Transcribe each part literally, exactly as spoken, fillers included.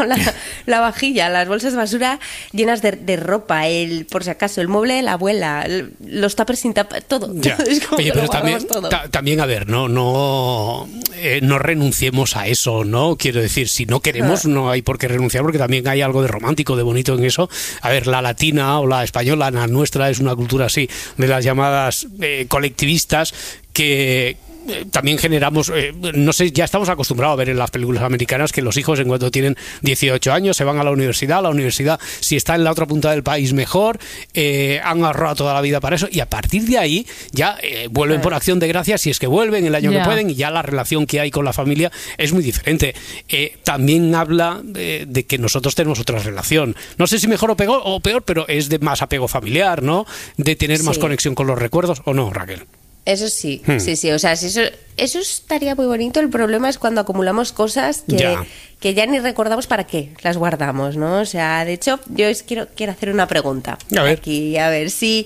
la, la vajilla, las bolsas de basura llenas de, de ropa, el por si acaso, el mueble de la abuela, el, los tuppers sin tapa, todo. Ya. Es como Oye, que pero lo también, guardamos todo. ta, también, a ver, no, no, eh, no renunciemos a eso, ¿no? Quiero decir, si no queremos, no hay por qué renunciar, porque también hay algo de romántico, de bonito en eso. A ver, la latina o la española, la nuestra, es una cultura así, de las llamadas eh, colectivistas, que eh, también generamos, eh, no sé, ya estamos acostumbrados a ver en las películas americanas que los hijos en cuanto tienen dieciocho años se van a la universidad, la universidad si está en la otra punta del país mejor, eh, han ahorrado toda la vida para eso y a partir de ahí ya eh, vuelven sí. por acción de gracias si es que vuelven el año yeah. que pueden y ya la relación que hay con la familia es muy diferente. Eh, también habla de, de que nosotros tenemos otra relación, no sé si mejor o peor, o peor, pero es de más apego familiar, ¿no? De tener sí. más conexión con los recuerdos, ¿o no, Raquel? Eso sí, hmm. sí, sí, o sea, si eso, eso estaría muy bonito. El problema es cuando acumulamos cosas que ya. que ya ni recordamos para qué las guardamos, ¿no? O sea, de hecho, yo es, quiero, quiero hacer una pregunta a ver. aquí, a ver, si,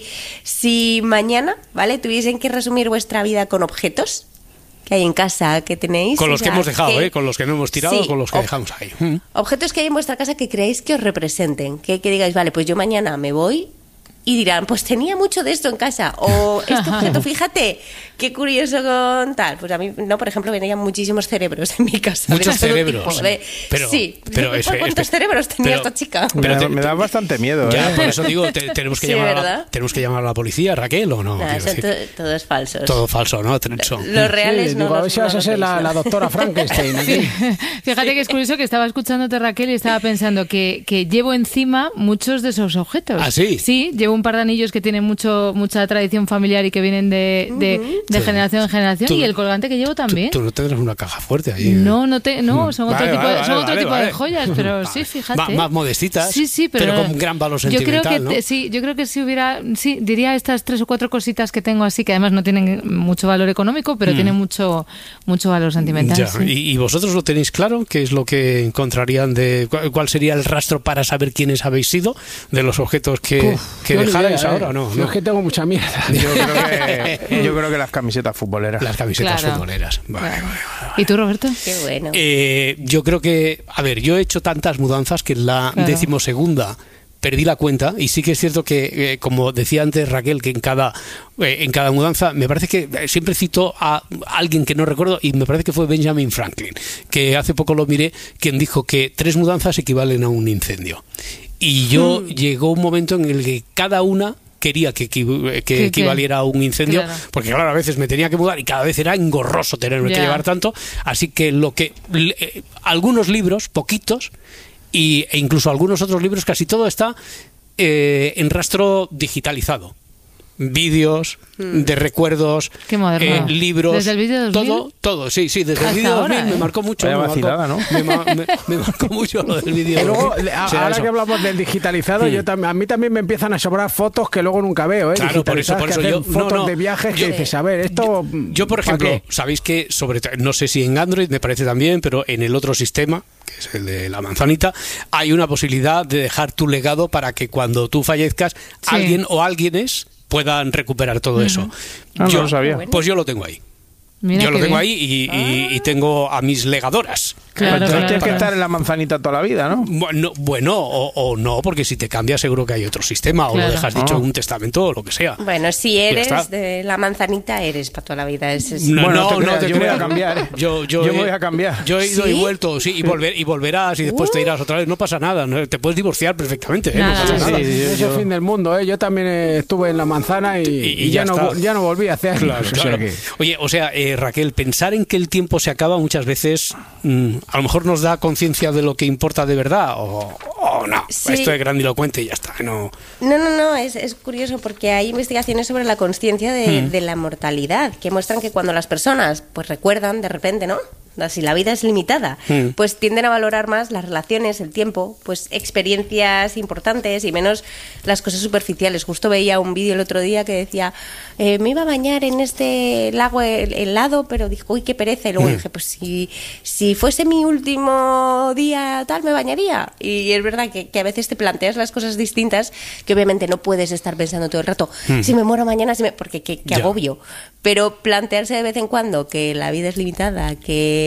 si mañana, ¿vale? Tuviesen que resumir vuestra vida con objetos que hay en casa, que tenéis. Con los o sea, que hemos dejado, que, ¿eh? Con los que no hemos tirado, sí, con los que ob- dejamos ahí. Hmm. Objetos que hay en vuestra casa que creéis que os representen, que, que digáis, vale, pues yo mañana me voy y dirán, pues tenía mucho de esto en casa. O este objeto, fíjate, qué curioso con tal. Pues a mí, no, por ejemplo, venían muchísimos cerebros en mi casa. Muchos cerebros. De, pero, sí, pero ese, ¿cuántos este, cerebros tenía pero, esta chica? Pero me, te, me da bastante miedo. Ya, ¿eh? por eso digo, te, tenemos, que sí, llamar a la, tenemos que llamar a la policía, Raquel, ¿o no? Nah, son to, todo es falso. Todo falso, ¿no? Son. Los reales sí, no. Digo, a ver los, si no vas a ser la, la doctora Frankenstein aquí. Sí. Fíjate que es curioso que estaba escuchándote, Raquel, y estaba pensando que, que llevo encima muchos de esos objetos. ¿Ah, sí? Sí, llevo un par de anillos que tienen mucho mucha tradición familiar y que vienen de, de, uh-huh. de sí. generación en generación, tú, y el colgante que llevo también. Tú, tú no tendrás una caja fuerte ahí. No, no, te, no son vale, otro tipo, vale, de, son vale, otro vale, tipo vale. de joyas, pero vale. sí, fíjate. Más, más modestitas, sí, sí, pero, pero con gran valor sentimental, yo creo que ¿no? te, sí, yo creo que si hubiera, sí, diría estas tres o cuatro cositas que tengo así, que además no tienen mucho valor económico, pero mm. tienen mucho mucho valor sentimental. Ya. Sí. ¿Y, ¿Y vosotros lo tenéis claro? ¿Qué es lo que encontrarían de cuál sería el rastro para saber quiénes habéis sido de los objetos que, Uf, que dejarais idea, ahora eh. o no? Yo no? es que tengo mucha mierda. Yo creo que, yo creo que las camisetas futboleras. Las camisetas claro. futboleras. Vale, claro. vale, vale. ¿Y tú, Roberto? Qué bueno. Eh, yo creo que, a ver, yo he hecho tantas mudanzas que en la claro. decimosegunda perdí la cuenta y sí que es cierto que, eh, como decía antes Raquel, que en cada eh, en cada mudanza, me parece que eh, siempre cito a alguien que no recuerdo y me parece que fue Benjamin Franklin, que hace poco lo miré, quien dijo que tres mudanzas equivalen a un incendio. Y yo mm. llegó un momento en el que cada una quería que, que, que equivaliera a un incendio, claro. porque claro, a veces me tenía que mudar y cada vez era engorroso tenerme yeah. que llevar tanto, así que lo que eh, algunos libros, poquitos, y, e incluso algunos otros libros, casi todo está eh, en rastro digitalizado. Vídeos, mm. de recuerdos, eh, libros, ¿Desde el vídeo dos mil? todo, todo, sí, sí, desde el vídeo dos mil, ¿eh? Me marcó mucho. Vaya me, vacilada, marcó, ¿no? me, ma, me, me marcó mucho lo del vídeo. Luego, a, ahora eso. que hablamos del digitalizado, mm. yo tam- a mí también me empiezan a sobrar fotos que luego nunca veo, ¿eh? Claro, por eso, por eso yo, fotos no, no, de viajes yo, que dices, a ver, esto. Yo, yo por ejemplo, qué? sabéis que sobre, no sé si en Android me parece también, pero en el otro sistema, que es el de la manzanita, hay una posibilidad de dejar tu legado para que cuando tú fallezcas, sí. alguien o alguienes puedan recuperar todo uh-huh. eso. Ah, yo, no lo sabía. Pues yo lo tengo ahí. Mira yo lo tengo bien. ahí y, y, y tengo a mis legadoras. Claro, Entonces claro, tienes claro. que estar en la manzanita toda la vida, ¿no? Bueno, bueno o, o no, porque si te cambias seguro que hay otro sistema, claro. o lo dejas dicho oh. en un testamento o lo que sea. Bueno, si eres de la manzanita, eres para toda la vida. Es, es... No, bueno, no, te no, creas, te yo me voy creas. a cambiar. ¿eh? Yo, yo, yo he, me voy a cambiar. Yo he ido ¿Sí? y vuelto, sí, y, volver, y volverás y después uh. te irás otra vez. No pasa nada, ¿no? Te puedes divorciar perfectamente. ¿eh? Nada, no pasa Sí, nada. sí, sí, es el fin del mundo, ¿eh? Yo también eh, estuve en la manzana y, Y- y y ya, ya no, está. ya no volví a hacer. Claro, O sea claro. que- Oye, o sea, eh, Raquel, pensar en que el tiempo se acaba muchas veces, mmm, a lo mejor nos da conciencia de lo que importa de verdad, o, o no. Sí. Esto es grandilocuente y ya está. No. No, no, no, es, es curioso porque hay investigaciones sobre la conciencia de, Mm. de la mortalidad que muestran que cuando las personas pues recuerdan de repente, ¿no? Si la vida es limitada, Mm. pues tienden a valorar más las relaciones, el tiempo, pues experiencias importantes y menos las cosas superficiales. Justo veía un vídeo el otro día que decía, eh, me iba a bañar en este lago hel- helado, pero dijo, uy, qué pereza. Y luego Mm. dije, pues si, si fuese mi último día tal, me bañaría. Y es verdad que, que a veces te planteas las cosas distintas, que obviamente no puedes estar pensando todo el rato, Mm. si me muero mañana, si me... porque qué, qué Ya. agobio. Pero plantearse de vez en cuando que la vida es limitada, que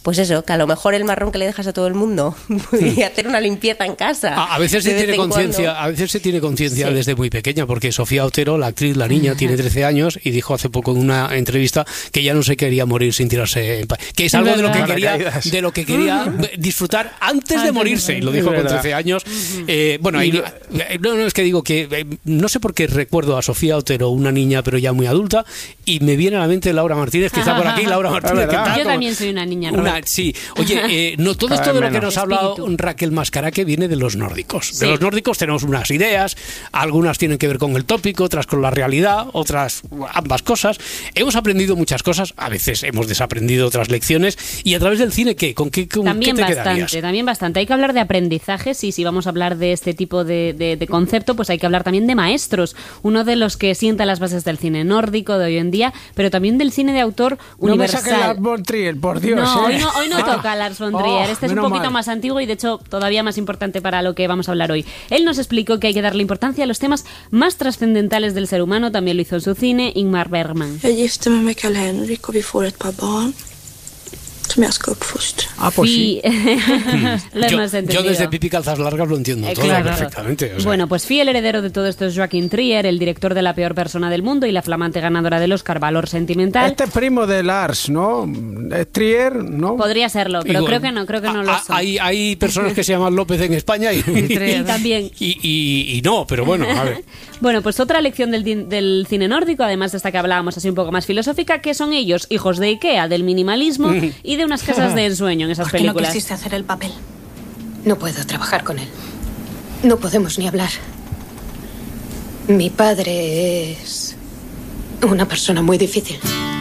pues eso, que a lo mejor el marrón que le dejas a todo el mundo podría hacer una limpieza en casa. A, a veces se de vez tiene en conciencia, cuando. a veces se tiene conciencia Sí. desde muy pequeña, porque Sofía Otero, la actriz, la niña, tiene trece años y dijo hace poco en una entrevista que ya no se quería morir sin tirarse en pa- que es algo de lo que quería, Paracaídas. de lo que quería disfrutar antes de morirse, y lo dijo Es con verdad. trece años. Eh, bueno, ahí, eh, no, no, es que digo que eh, no sé por qué recuerdo a Sofía Otero, una niña pero ya muy adulta, y me viene a la mente Laura Martínez, que está por aquí, Laura Martínez, que verdad. está Yo como- también soy una niña, una, Robert. sí, oye, eh, no todo Cada esto de vez lo que menos. nos ha hablado Espíritu. Raquel Mascaraque viene de los nórdicos. Sí. De los nórdicos tenemos unas ideas, algunas tienen que ver con el tópico, otras con la realidad, otras ambas cosas. Hemos aprendido muchas cosas, a veces hemos desaprendido otras lecciones, y a través del cine, ¿qué? ¿Con qué, con También qué te bastante, quedarías? también bastante. Hay que hablar de aprendizajes y si vamos a hablar de este tipo de, de- de concepto, pues hay que hablar también de maestros. Uno de los que sienta las bases del cine nórdico de hoy en día, pero también del cine de autor No me universal. saquen Lars von Trier, por Dios. No, ¿eh? hoy no, hoy no Ah. toca Lars von Trier. Oh, Este es un menos poquito mal. más antiguo y de hecho todavía más importante para lo que vamos a hablar hoy. Él nos explicó que hay que darle importancia a los temas más trascendentales del ser humano. También lo hizo en su cine Ingmar Bergman. Jag gifter mig med Karl Henrik och vi får ett par barn som jag ska uppfostra. Ah, pues sí. Lo Yo, hemos yo entendido. desde Pipi Calzas Largas lo entiendo Eh, todo claro. perfectamente. o sea. Bueno, pues fiel heredero de todo esto es Joaquín Trier, el director de La peor persona del mundo y la flamante ganadora del Oscar Valor Sentimental. Este es primo de Lars, ¿no? Es Trier, ¿no? Podría serlo, pero Igual, creo que no, creo que no a- lo a- son. hay, hay personas que se llaman López en España y, Y también. y, y- y no, pero bueno, a ver. Bueno, pues otra lección del, din- del cine nórdico, además de esta que hablábamos así un poco más filosófica, que son ellos hijos de Ikea, del minimalismo y de unas casas de ensueño en esas ¿Por qué no películas. quisiste hacer el papel? No puedo trabajar con él. No podemos ni hablar. Mi padre es una persona muy difícil.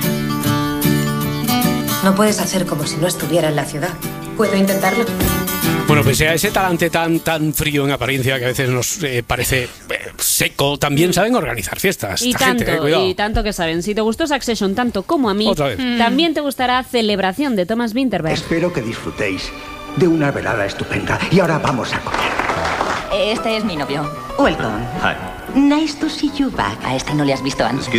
No puedes hacer como si no estuviera en la ciudad. ¿Puedo intentarlo? Bueno, pese a ese talante tan tan frío en apariencia que a veces nos eh, parece eh, seco, también saben organizar fiestas. Y esta tanto, gente, eh, cuidado. y tanto que saben. Si te gustó Succession tanto como a mí, Otra vez. también te gustará Celebración de Thomas Vinterberg. Espero que disfrutéis de una velada estupenda. Y ahora vamos a comer. Este es mi novio, Welcome. Nice to see you back. A este no le has visto antes.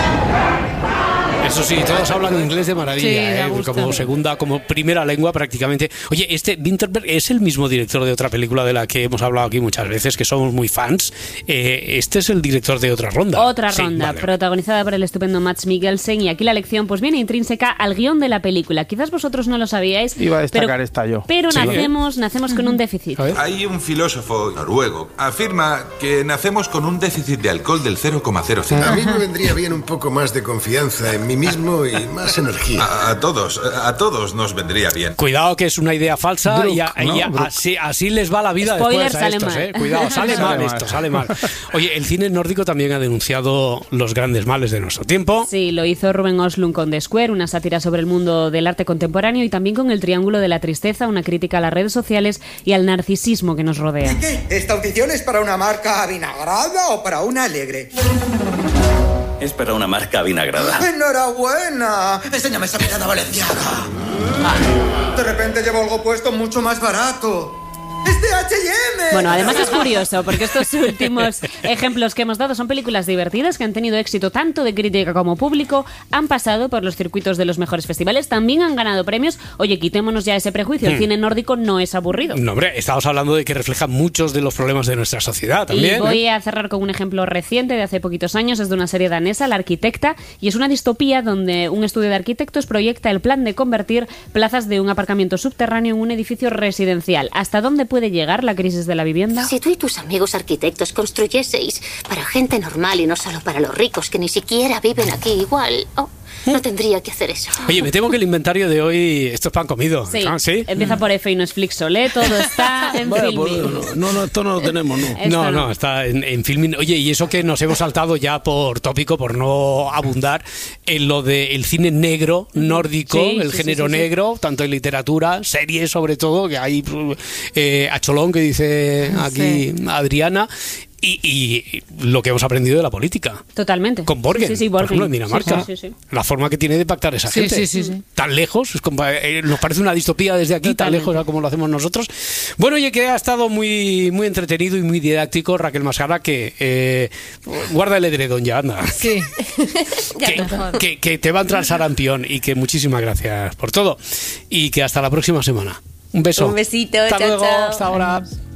Eso sí, todos hablan inglés de maravilla, Sí, ¿eh? da gusto. Como segunda, como primera lengua prácticamente. Oye, este Winterberg es el mismo director de otra película de la que hemos hablado aquí muchas veces, que somos muy fans. Eh, este es el director de Otra Ronda. Otra Sí, ronda, vale. protagonizada por el estupendo Mads Mikkelsen, y aquí la lección pues viene intrínseca al guión de la película. Quizás vosotros no lo sabíais. Iba a destacar pero, esta yo. Pero Sí. nacemos, nacemos con un déficit. A ver. Hay un filósofo noruego. Afirma que nacemos con un déficit de alcohol del cero coma cero cinco. A mí me vendría bien un poco más de confianza en mí mismo y más energía. A, a todos, a todos nos vendría bien. Cuidado que es una idea falsa Brooke, y, a- ¿no? y a- Brooke. así, así les va la vida Spoiler, después a sale estos, mal. ¿eh? Cuidado, sale Sale mal mal. esto, sale mal. Oye, el cine nórdico también ha denunciado los grandes males de nuestro tiempo. Sí, lo hizo Ruben Östlund con The Square, una sátira sobre el mundo del arte contemporáneo, y también con El Triángulo de la Tristeza, una crítica a las redes sociales y al narcisismo que nos rodea. ¿Qué? ¿Esta audición es para una marca avinagrada o para una alegre? Es para una marca vinagrada. ¡Enhorabuena! Enséñame esa mirada valenciaga. De repente llevo algo puesto mucho más barato. ¡Es de H y M! Bueno, además es curioso porque estos últimos ejemplos que hemos dado son películas divertidas que han tenido éxito tanto de crítica como público, han pasado por los circuitos de los mejores festivales, también han ganado premios. Oye, quitémonos ya ese prejuicio, el Hmm. cine nórdico no es aburrido. No, hombre, estamos hablando de que refleja muchos de los problemas de nuestra sociedad también. Y voy ¿eh? a cerrar con un ejemplo reciente de hace poquitos años, es de una serie danesa, La Arquitecta, y es una distopía donde un estudio de arquitectos proyecta el plan de convertir plazas de un aparcamiento subterráneo en un edificio residencial. ¿Hasta dónde puede llegar la crisis de la vivienda? Si tú y tus amigos arquitectos construyeseis para gente normal y no solo para los ricos que ni siquiera viven aquí igual, oh, no tendría que hacer eso. Oye, me temo que el inventario de hoy, esto es pan comido. Sí, ¿Ah, ¿sí? empieza por F y no es Flixol, ¿eh? Todo está en Bueno, Filmin. pues, no, no, esto no lo tenemos, no. Esto No, no. no, está en, en Filmin. Oye, y eso que nos hemos saltado ya por tópico, por no abundar, en lo del cine negro, nórdico, Sí, el sí, género sí, sí, sí. negro, tanto en literatura, series sobre todo, que hay eh, Acholón, que dice aquí Sí. Adriana. Y, y lo que hemos aprendido de la política. Totalmente. Con Borgen, sí, sí, sí, por Borgen. ejemplo, en Dinamarca. Sí, sí, sí, sí. La forma que tiene de pactar esa Sí, gente. sí, sí, sí. Tan lejos, es como, eh, nos parece una distopía desde aquí, Totalmente. tan lejos a como lo hacemos nosotros. Bueno, oye, que ha estado muy, muy entretenido y muy didáctico, Raquel Mascara, que eh, guarda el edredón ya, anda. Sí. que, que, que te va a entrar sarampión y que muchísimas gracias por todo. Y que hasta la próxima semana. Un beso. Un besito, Hasta chao, luego, chao. hasta ahora.